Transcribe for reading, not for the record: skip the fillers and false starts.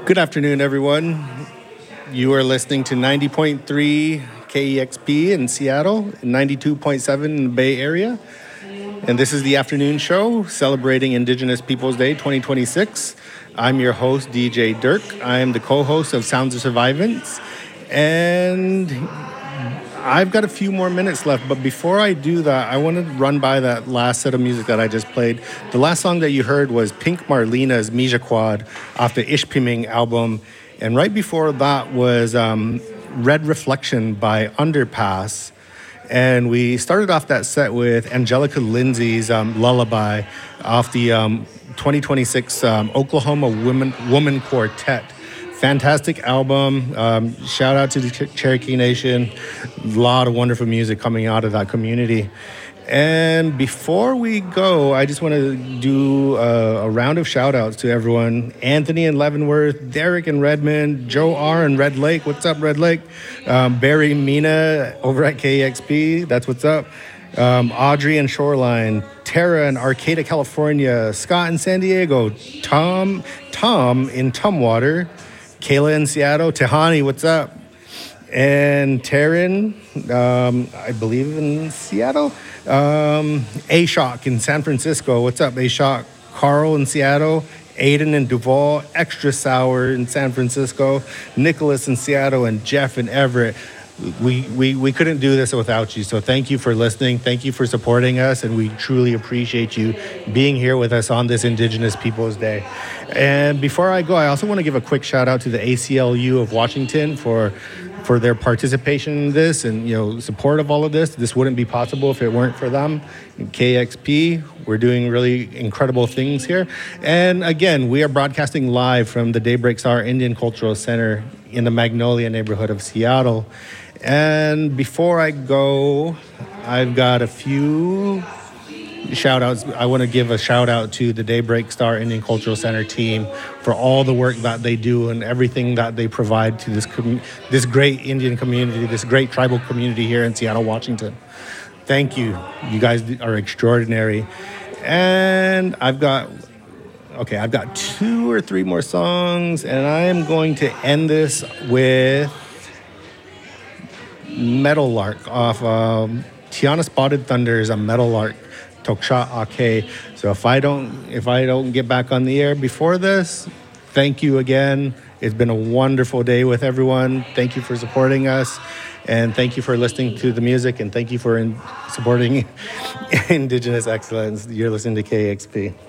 Good afternoon, everyone. You are listening to 90.3 KEXP in Seattle, and 92.7 in the Bay Area. And this is the afternoon show celebrating Indigenous Peoples Day 2026. I'm your host, DJ Dirk. I am the co-host of Sounds of Survivance. And I've got a few more minutes left, but before I do that, I want to run by that last set of music that I just played. The last song that you heard was Pink Marlena's Mijaquad off the Ishpeming album, and right before that was Red Reflection by Underpass, and we started off that set with Angelica Lindsay's Lullaby off the 2026 Oklahoma Woman Quartet. Fantastic album. Shout out to the Cherokee Nation. A lot of wonderful music coming out of that community. And before we go, I just want to do a round of shout outs to everyone. Anthony in Leavenworth, Derek in Redmond, Joe R. in Red Lake. What's up, Red Lake? Barry Mina over at KXP. That's what's up. Audrey in Shoreline, Tara in Arcata, California, Scott in San Diego, Tom in Tumwater, Kayla in Seattle, Tehani, what's up? And Taryn, I believe in Seattle. A-Shock in San Francisco, what's up, A-Shock? Carl in Seattle, Aiden in Duval, Extra Sour in San Francisco, Nicholas in Seattle, and Jeff in Everett. We couldn't do this without you, so thank you for listening. Thank you for supporting us, and we truly appreciate you being here with us on this Indigenous Peoples Day. And before I go, I also want to give a quick shout out to the ACLU of Washington for their participation in this and support of all of this. This wouldn't be possible if it weren't for them. KXP, we're doing really incredible things here. And again, we are broadcasting live from the Daybreak Star Indian Cultural Center in the Magnolia neighborhood of Seattle. And before I go, I've got a few shout outs. I want to give a shout out to the Daybreak Star Indian Cultural Center team for all the work that they do and everything that they provide to this great Indian community, this great tribal community here in Seattle, Washington. Thank you. You guys are extraordinary. And I've got 2 or 3 more songs, and I am going to end this with Meadowlark off Tiana Spotted Thunder's A Meadowlark, Toksha Ake. So if I don't get back on the air before this, thank you again. It's been a wonderful day with everyone. Thank you for supporting us, and thank you for listening to the music, and thank you for supporting Indigenous excellence. You're listening to KXP.